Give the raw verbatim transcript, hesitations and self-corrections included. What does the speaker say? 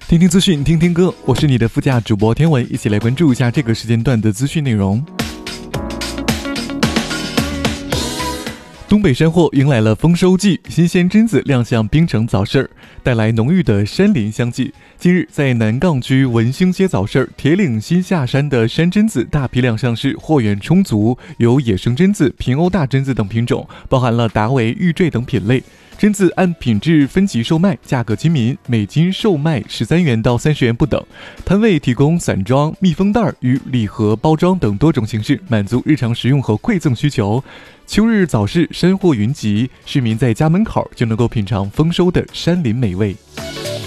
听听资讯，听听歌，我是你的副驾主播天文，一起来关注一下这个时间段的资讯内容。东北山货迎来了丰收季，新鲜榛子亮相冰城早市，带来浓郁的山林香气。近日，在南岗区文兴街早市，铁岭新下山的山榛子大批量上市，货源充足，有野生榛子、平欧大榛子等品种，包含了达维、玉坠等品类。榛子按品质分级售卖，价格亲民，每斤售卖十三元到三十元不等。摊位提供散装、密封袋与礼盒包装等多种形式，满足日常食用和馈赠需求。秋日早市山货云集，市民在家门口就能够品尝丰收的山林美味。